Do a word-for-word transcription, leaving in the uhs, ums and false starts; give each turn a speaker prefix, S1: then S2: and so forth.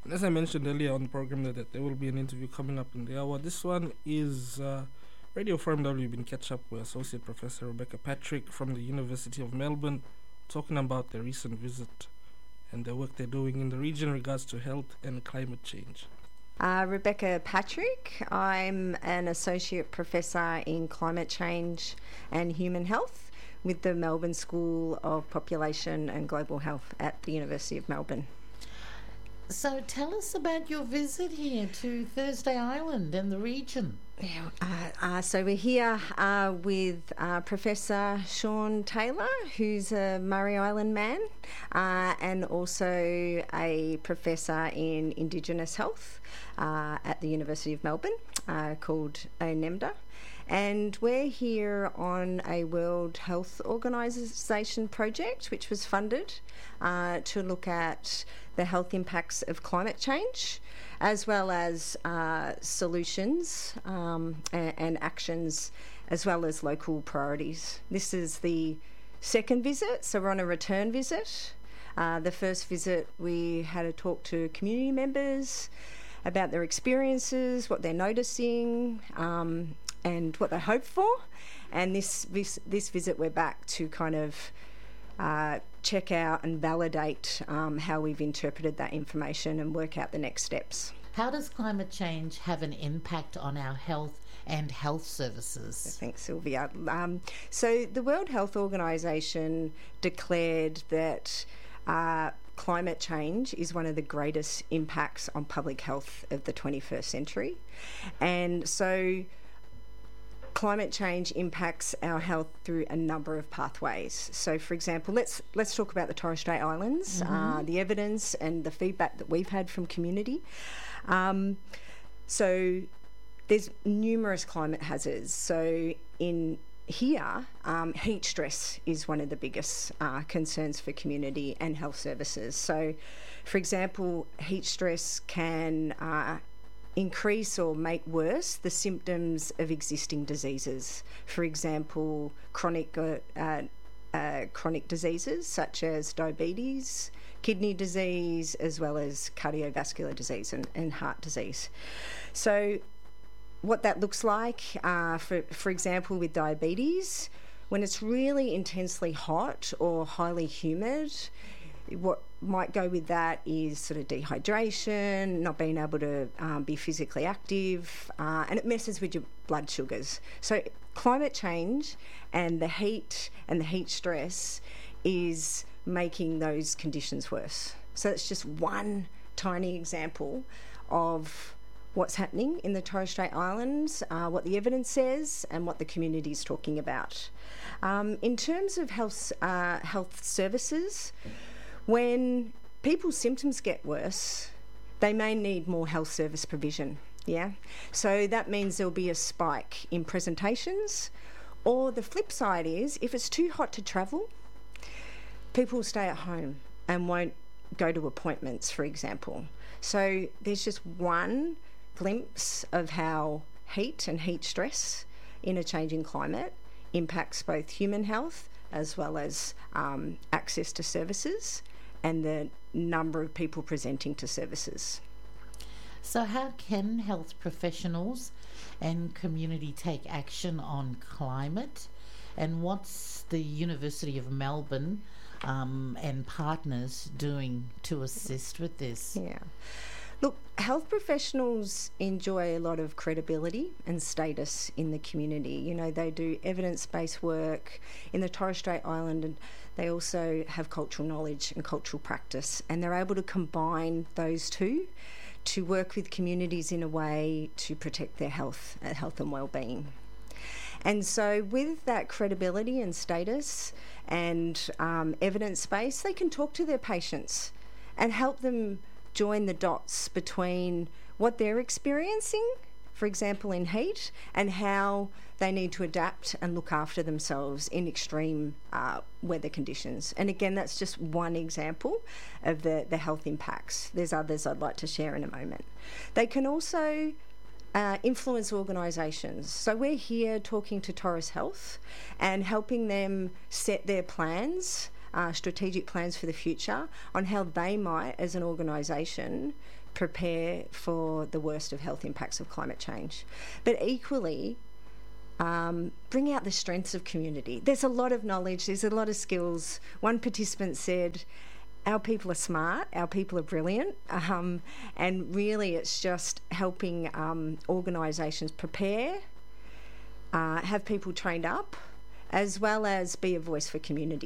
S1: And as I mentioned earlier on the program, that, that there will be an interview coming up in the hour. This one is uh, Radio Forum W. You've been catch up with Associate Professor Rebecca Patrick from the University of Melbourne, talking about their recent visit and the work they're doing in the region in regards to health and climate change.
S2: Uh, Rebecca Patrick. I'm an Associate Professor in Climate Change and Human Health with the Melbourne School of Population and Global Health at the University of Melbourne.
S3: So tell us about your visit here to Thursday Island and the region.
S2: Yeah, uh, uh, so we're here uh, with uh, Professor Sean Taylor, who's a Murray Island man, uh, and also a professor in Indigenous Health uh, at the University of Melbourne, uh, called ONEMDA. And we're here on a World Health Organisation project which was funded uh, to look at the health impacts of climate change, as well as uh, solutions um, and, and actions, as well as local priorities. This is the second visit, so we're on a return visit. Uh, the first visit we had a talk to community members about their experiences, what they're noticing, um, and what they hope for. And this, this this visit we're back to kind of uh, check out and validate um, how we've interpreted that information and work out the next steps.
S3: How does climate change have an impact on our health and health services?
S2: Thanks, Sylvia. Um, so the World Health Organisation declared that uh, climate change is one of the greatest impacts on public health of the twenty-first century. And so climate change impacts our health through a number of pathways. So, for example, let's let's talk about the Torres Strait Islands, mm-hmm. uh, the evidence and the feedback that we've had from community. Um, so there's numerous climate hazards. So in here, um, heat stress is one of the biggest uh, concerns for community and health services. So, for example, heat stress can uh, increase or make worse the symptoms of existing diseases. For example, chronic uh, uh, uh, chronic diseases such as diabetes, kidney disease, as well as cardiovascular disease and, and heart disease. So what that looks like, uh, for, for example, with diabetes, when it's really intensely hot or highly humid, what might go with that is sort of dehydration, not being able to um, be physically active, uh, and it messes with your blood sugars. So climate change and the heat and the heat stress is making those conditions worse. So it's just one tiny example of what's happening in the Torres Strait Islands, uh, what the evidence says, and what the community is talking about. Um, in terms of health, uh, health services, when people's symptoms get worse, they may need more health service provision, yeah? So that means there'll be a spike in presentations, or the flip side is, if it's too hot to travel, people will stay at home and won't go to appointments, for example. So there's just one glimpse of how heat and heat stress in a changing climate impacts both human health as well as um, access to services and the number of people presenting to services.
S3: So how can health professionals and community take action on climate? And what's the University of Melbourne um, and partners doing to assist with this?
S2: Yeah. Look, health professionals enjoy a lot of credibility and status in the community. You know, they do evidence-based work in the Torres Strait Island, and they also have cultural knowledge and cultural practice, and they're able to combine those two to work with communities in a way to protect their health, uh, health and well-being. And so with that credibility and status and um, evidence base, they can talk to their patients and help them join the dots between what they're experiencing, for example in heat, and how they need to adapt and look after themselves in extreme uh, weather conditions. And again, that's just one example of the, the health impacts. There's others I'd like to share in a moment. They can also uh, influence organisations. So we're here talking to Torres Health and helping them set their plans uh, strategic plans for the future on how they might, as an organisation, prepare for the worst of health impacts of climate change. But equally, um, bring out the strengths of community. There's a lot of knowledge, there's a lot of skills. One participant said, our people are smart, our people are brilliant, um, and really it's just helping um, organisations prepare, uh, have people trained up, as well as be a voice for community.